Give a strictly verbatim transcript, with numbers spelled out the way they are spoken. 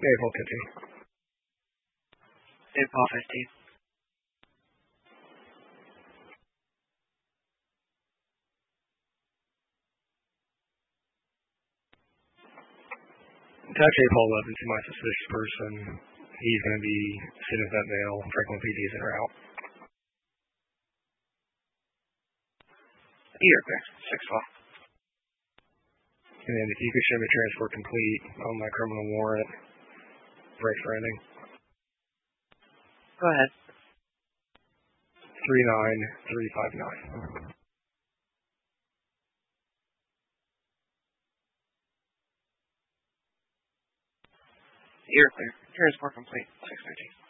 April fifteen. April fifteen. Attach April eleven to my suspicious person. He's going to be sitting at that mail. Franklin P D is en route. You're clear. six twelve. And then if you could show me transport complete on my criminal warrant, right for ending. Go ahead. three nine three five nine. You're clear. Transport complete. six thirteen.